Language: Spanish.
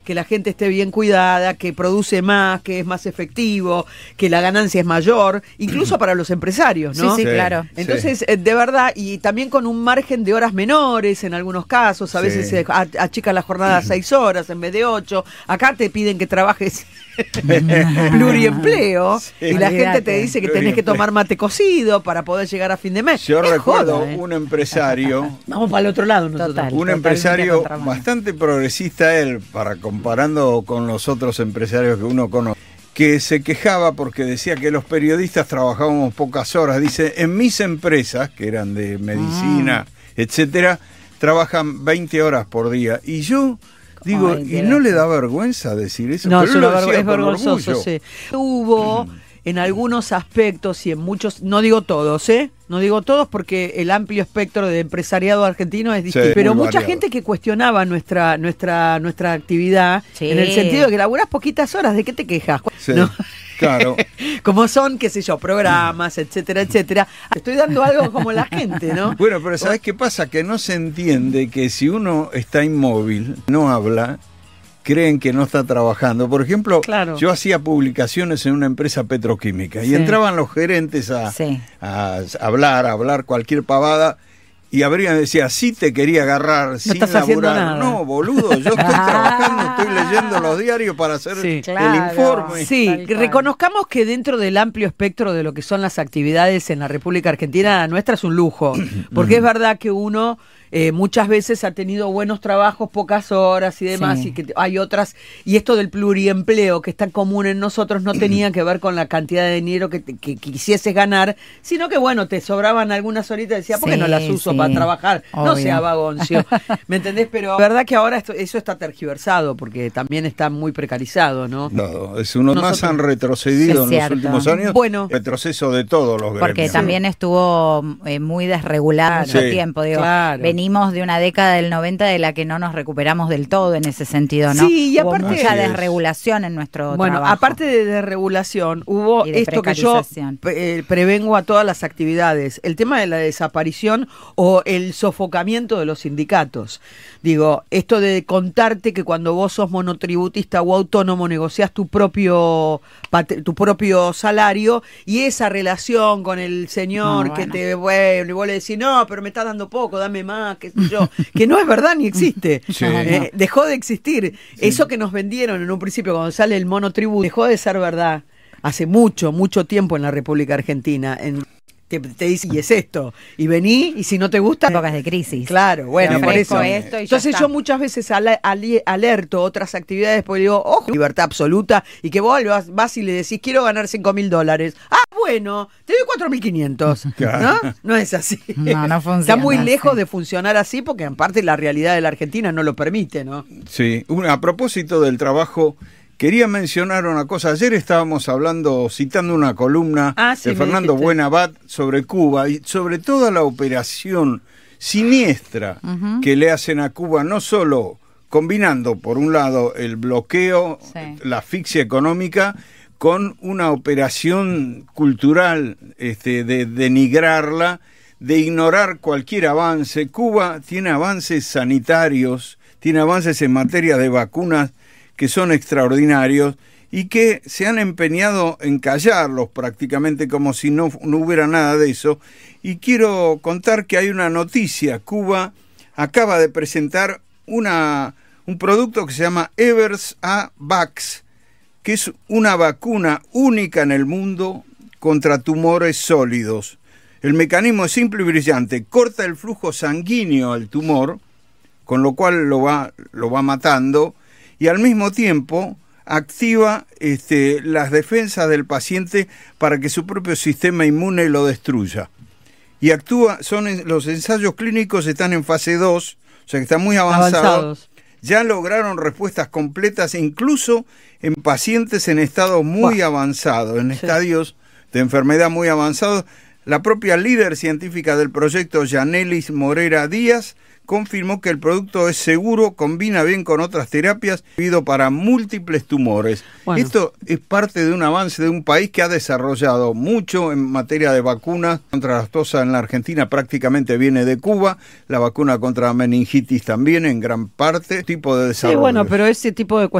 que la gente esté bien cuidada, que produce más, que es más efectivo, que la ganancia es mayor, incluso para los empresarios, ¿no? Sí, claro. Entonces, de verdad, y también con un margen de horas menores en algunos casos, a veces se achica la jornada a 6 horas en vez de 8, acá te piden que trabajes pluriempleo, y la gente te dice que tenés que tomar mate cocido para poder llegar a fin de mes. Yo recuerdo un empresario... Vamos para el otro lado nosotros. Un empresario bastante progresista él, comparando con los otros empresarios que uno conoce, que se quejaba porque decía que los periodistas trabajábamos pocas horas. Dice, en mis empresas, que eran de medicina, etcétera, trabajan 20 horas por día. Y yo digo, ¿y no le da vergüenza decir eso? No, pero es vergonzoso, sí. Hubo en algunos aspectos y en muchos, no digo todos, no digo todos porque el amplio espectro de empresariado argentino es distinto, pero mucha variado. Gente que cuestionaba nuestra actividad, en el sentido de que laburás poquitas horas, ¿de qué te quejas? Sí. ¿No? Claro. Como son, qué sé yo, programas, etcétera, etcétera. Estoy dando algo como la gente, ¿no? Bueno, pero ¿sabés qué pasa? Que no se entiende que si uno está inmóvil, no habla, creen que no está trabajando. Por ejemplo, yo hacía publicaciones en una empresa petroquímica y entraban los gerentes a hablar cualquier pavada. Y decía, sí te quería agarrar no sin laburar. No, boludo, yo estoy trabajando, estoy leyendo los diarios para hacer el informe. Sí, reconozcamos que dentro del amplio espectro de lo que son las actividades en la República Argentina, la nuestra es un lujo. Porque es verdad que uno muchas veces ha tenido buenos trabajos, pocas horas y demás, y que hay otras, y esto del pluriempleo que es tan común en nosotros no tenía que ver con la cantidad de dinero que quisieses ganar, sino que bueno, te sobraban algunas horitas, decía, ¿por qué no las uso para trabajar? Obvio. No sea vagoncio, ¿me entendés? Pero la verdad que ahora eso está tergiversado, porque también está muy precarizado, ¿no? No, más han retrocedido en los últimos años, retroceso de todos los gremios. Porque también estuvo muy desregulado mucho tiempo, digo, venimos de una década del 90 de la que no nos recuperamos del todo en ese sentido, ¿no? Sí, y aparte hubo mucha desregulación en nuestro trabajo. Aparte de desregulación, hubo esto que yo prevengo a todas las actividades, el tema de la desaparición o el sofocamiento de los sindicatos. Digo, esto de contarte que cuando vos sos monotributista o autónomo negociás tu propio salario, y esa relación con el señor y vos le decís, no, pero me está dando poco, dame más, qué sé yo, que no es verdad ni existe. Dejó de existir. Eso que nos vendieron en un principio cuando sale el monotributo dejó de ser verdad hace mucho tiempo en la República Argentina. Te dice, y es esto, y vení, y si no te gusta... Épocas de crisis. Claro, bueno, por eso. Entonces yo muchas veces alerto otras actividades, porque digo, ojo, libertad absoluta, y que vos vas y le decís, quiero ganar $5.000. Ah, bueno, te doy 4.500. Claro. ¿No es así? No funciona. Está muy lejos de funcionar así, porque en parte la realidad de la Argentina no lo permite, ¿no? Sí, a propósito del trabajo... Quería mencionar una cosa. Ayer estábamos citando una columna de Fernando Buenabat sobre Cuba y sobre toda la operación siniestra que le hacen a Cuba, no solo combinando, por un lado, el bloqueo, la asfixia económica, con una operación cultural de denigrarla, de ignorar cualquier avance. Cuba tiene avances sanitarios, tiene avances en materia de vacunas, que son extraordinarios y que se han empeñado en callarlos prácticamente como si no hubiera nada de eso. Y quiero contar que hay una noticia. Cuba acaba de presentar un producto que se llama Evers-A-Vax, que es una vacuna única en el mundo contra tumores sólidos. El mecanismo es simple y brillante. Corta el flujo sanguíneo al tumor, con lo cual lo va matando, y al mismo tiempo activa las defensas del paciente para que su propio sistema inmune lo destruya. Y los ensayos clínicos están en fase 2, o sea que están muy avanzados. Ya lograron respuestas completas, incluso en pacientes en estados muy avanzados, en estadios de enfermedad muy avanzados. La propia líder científica del proyecto, Yanelis Morera Díaz, confirmó que el producto es seguro, combina bien con otras terapias, servido para múltiples tumores. Bueno. Esto es parte de un avance de un país que ha desarrollado mucho en materia de vacunas. Contra la lactosa en la Argentina prácticamente viene de Cuba, la vacuna contra la meningitis también en gran parte, tipo de desarrollo. Sí, bueno, pero ese tipo de